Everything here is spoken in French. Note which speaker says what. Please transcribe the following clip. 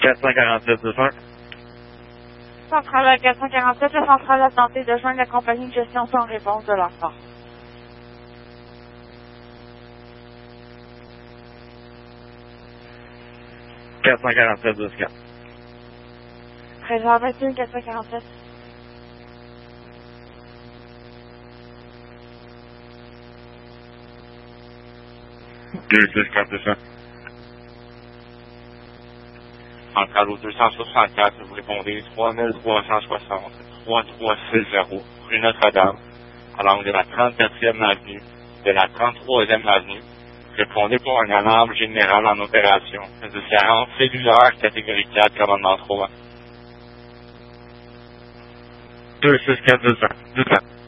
Speaker 1: 447 de soins.
Speaker 2: Centrale 447, la centrale a tenté de joindre la compagnie de gestion sans réponse de leur part.
Speaker 1: « 447 de Scan.
Speaker 2: 13h21, 447.
Speaker 1: « 264 de soins.
Speaker 3: Centrale au 264, vous répondez 3360, 3360, rue Notre-Dame, à l'angle de la 34e avenue, de la 33e avenue. Répondez pour un alarme général en opération. Différence cellulaire catégorie 4, commandement 3.
Speaker 1: « 264 de soins.